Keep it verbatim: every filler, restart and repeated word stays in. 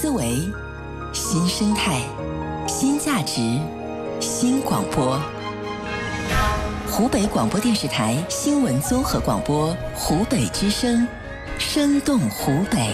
思维，新生态，新价值，新广播。湖北广播电视台新闻综合广播，湖北之声，生动湖北。